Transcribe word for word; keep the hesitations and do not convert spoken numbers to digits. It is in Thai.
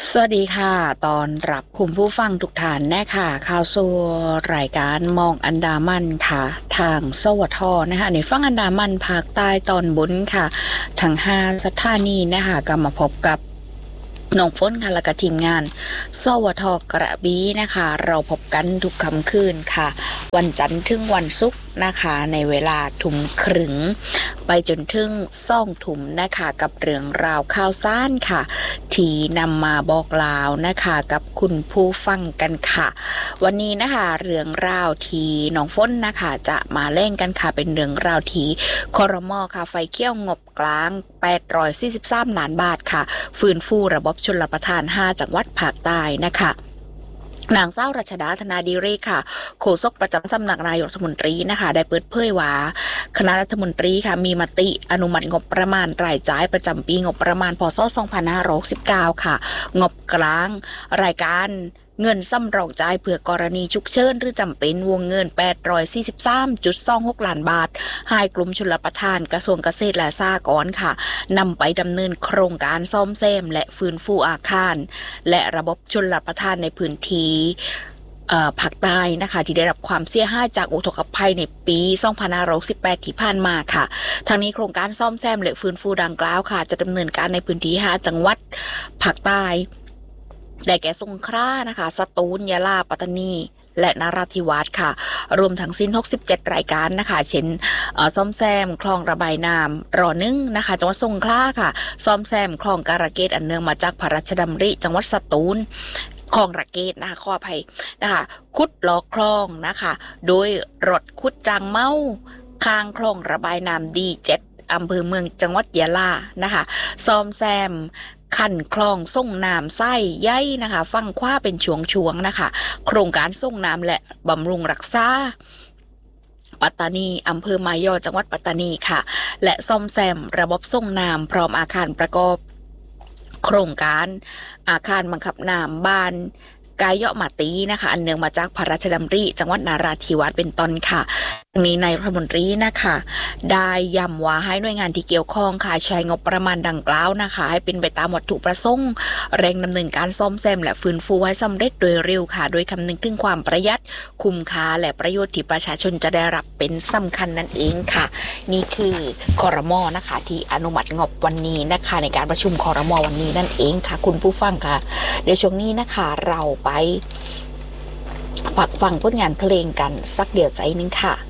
สวัสดีค่ะตอนรับคุณผู้ฟังทุกท่านแน่ค่ะข่าวสู่รายการมองอันดามันค่ะทางสวทนะคะในฝั่งอันดามันภาคใต้ตอนบนค่ะทั้งห้าสถานีนะคะก็มาพบกับน้องฝนค่ะและก็ทีมงานสวทกระบี่นะคะเราพบกันทุกค่ำคืนค่ะวันจันทร์ถึงวันศุกร์นะคะในเวลาทุ่มครึ่งไปจนถึงซ่องถุ่มนะคะกับเรื่องราวข่าวสารค่ะที่นำมาบอกลาวนะคะกับคุณผู้ฟังกันค่ะวันนี้นะคะเรื่องราวที่น้องฝนนะคะจะมาเล่นกันค่ะเป็นเรื่องราวที่ครม.ค่ะไฟเขี้ยวงบกลางแปดร้อยสี่สิบสามล้านบาทค่ะฟื้นฟูระบบชลประทานห้าจังหวัดภาคใต้นะคะนางเศร้ารัชดาธนาดีเรกค่ะโฆษกประจำสำนักนายกรัฐมนตรีนะคะได้เปิดเผยว่าคณะรัฐมนตรีค่ะมีมติอนุมัติงบประมาณรายจ่ายประจำปีงบประมาณพ.ศ. สองพันห้าร้อยหกสิบเก้าค่ะงบกลางรายการเงินสำรองจ่ายเพื่อกรณีฉุกเฉินหรือจำเป็นวงเงิน แปดร้อยสี่สิบสามจุดสองหก ล้านบาทให้กลุ่มชลประทานกระทรวงเกษตรและสหกรณ์ค่ะนำไปดำเนินโครงการซ่อมแซมและฟื้นฟูอาคารและระบบชลประทานในพื้นที่ภาคใต้นะคะที่ได้รับความเสียหายจากอุทกภัยในปีสองพันห้าร้อยสิบแปดที่ผ่านมาค่ะทางนี้โครงการซ่อมแซมและฟื้นฟูดังกล่าวค่ะจะดำเนินการในพื้นที่ห้าจังหวัดภาคใต้ได้แก่สงขลานะคะสตูลยะลาปัตตานีและนราธิวาสค่ะรวมทั้งสิ้นหกสิบเจ็ดรายการนะคะเช่นซ่อมแซมคลองระบายน้ำรอนึ่งนะคะจังหวัดสงขลาค่ะซ่อมแซมคลองการะเกดอันเนื่องมาจากพระราชดำริจังหวัดสตูลคลองระเกดนะคะขออภัยนะคะขุดลอกคลองนะคะโดยรถขุดจางเมาข้างคลองระบายน้ำดีเจ็ดอำเภอเมืองจังหวัดยะลานะคะซ่อมแซมขันคลองส่งน้ำไส้ใยนะคะฟังคว้าเป็นช่วงๆนะคะโครงการส่งน้ำและบำรุงรักษาปัตตานีอำเภอมายอจังหวัดปัตตานีค่ะและซ่อมแซมระบบส่งน้ำพร้อมอาคารประกอบโครงการอาคารบังคับน้ำบ้านกายเยาะมาตีนะคะอันเนื่องมาจากพระราชดำริจังหวัดนาราธิวาสเป็นต้นค่ะนี้นายรัฐมนตรีนะคะได้ย้ำว่าให้หน่วยงานที่เกี่ยวข้องค่ะใช้งบประมาณดังกล่าวนะคะให้เป็นไปตามวัตถุประสงค์เร่งดำเนินการซ่อมแซมและฟื้นฟูให้สำเร็จโดยเร็วค่ะโดยคำนึงถึงความประหยัดคุ้มค่าและประโยชน์ที่ประชาชนจะได้รับเป็นสำคัญนั่นเองค่ะนี่คือครม.นะคะที่อนุมัติงบวันนี้นะคะในการประชุมครม.วันนี้นั่นเองค่ะคุณผู้ฟังค่ะเดี๋ยวช่วงนี้นะคะเราไปฝากฟังผลงานเพลงกันสักเดี๋ยวใจนึงค่ะ